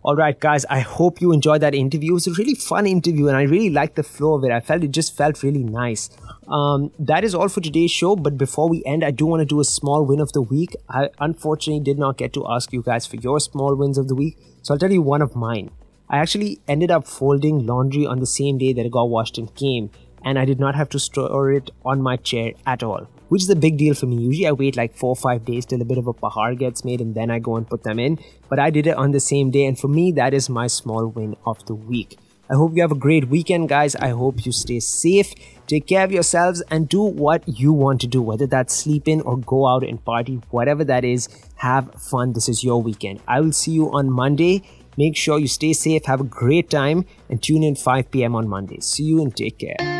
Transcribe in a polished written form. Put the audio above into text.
All right, guys, I hope you enjoyed that interview. It was a really fun interview and I really liked the flow of it. I felt it just felt really nice. That is all for today's show. But before we end, I do want to do a small win of the week. I unfortunately did not get to ask you guys for your small wins of the week. So I'll tell you one of mine. I actually ended up folding laundry on the same day that it got washed and came. And I did not have to store it on my chair at all, which is a big deal for me. Usually I wait like 4 or 5 days till a bit of a pahar gets made and then I go and put them in. But I did it on the same day, and for me, that is my small win of the week. I hope you have a great weekend, guys. I hope you stay safe, take care of yourselves, and do what you want to do, whether that's sleep in or go out and party, whatever that is, have fun. This is your weekend. I will see you on Monday. Make sure you stay safe, have a great time, and tune in 5 p.m. on Monday. See you and take care.